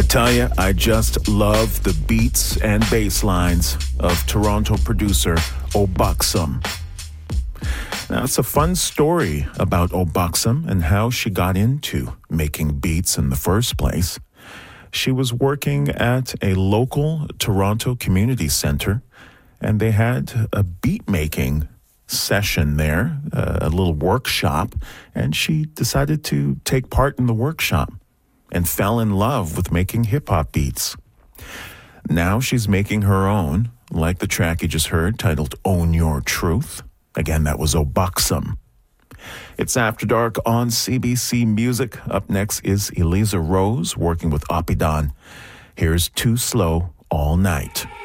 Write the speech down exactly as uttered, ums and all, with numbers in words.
I tell you, I just love the beats and bass lines of Toronto producer Obuxom. Now, it's a fun story about Obuxom and how she got into making beats in the first place. She was working at a local Toronto community center, and they had a beat-making session there, uh, a little workshop, and she decided to take part in the workshop and fell in love with making hip-hop beats. Now she's making her own, like the track you just heard, titled Own Your Truth. Again, that was Obuxom. It's After Dark on C B C Music. Up next is Eliza Rose working with Opidon. Here's Too Slow All Night.